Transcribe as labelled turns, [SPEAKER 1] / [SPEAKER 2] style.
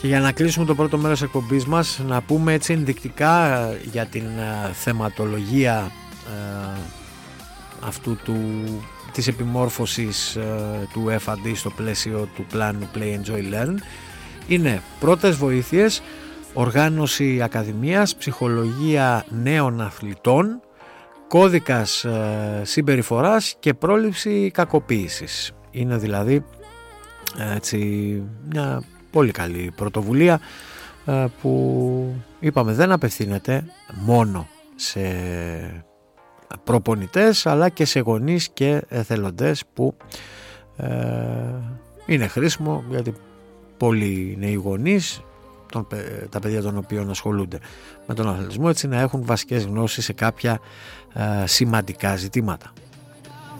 [SPEAKER 1] Και για να κλείσουμε το πρώτο μέρος εκπομπής μας, να πούμε έτσι ενδεικτικά για την θεματολογία αυτού της επιμόρφωσης του F&D στο πλαίσιο του πλάνου Play, Enjoy, Learn. Είναι πρώτες βοήθειες, οργάνωση ακαδημίας, ψυχολογία νέων αθλητών, κώδικας συμπεριφοράς και πρόληψη κακοποίησης. Είναι δηλαδή έτσι μια πολύ καλή πρωτοβουλία που είπαμε δεν απευθύνεται μόνο σε προπονητές αλλά και σε γονείς και εθελοντές, που είναι χρήσιμο γιατί πολλοί νέοι γονείς, τα παιδιά των οποίων ασχολούνται με τον αθλητισμό, έτσι να έχουν βασικές γνώσεις σε κάποια σημαντικά ζητήματα.